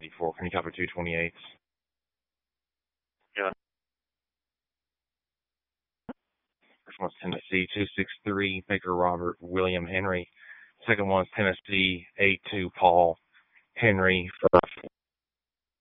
4. Can you copy 228? Yeah. First one's Tennessee 263, Baker Robert William Henry. Second one's Tennessee 82, Paul Henry